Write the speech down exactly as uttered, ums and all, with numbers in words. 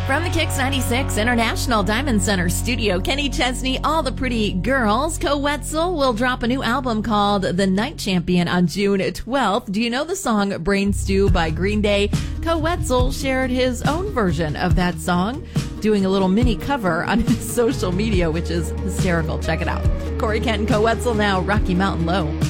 From the Kix ninety-six International Diamond Center studio, Kenny Chesney, All the Pretty Girls. Co Wetzel will drop a new album called The Night Champion on June twelfth. Do you know the song Brain Stew by Green Day? Co Wetzel shared his own version of that song, doing a little mini cover on his social media, which is hysterical. Check it out. Corey Kent and Co Wetzel now, Rocky Mountain Low.